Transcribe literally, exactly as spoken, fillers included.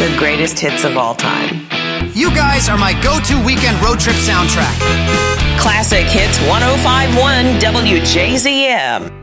The greatest hits of all time. You guys are my go-to weekend road trip soundtrack. Classic Hits one oh five point one W J Z M.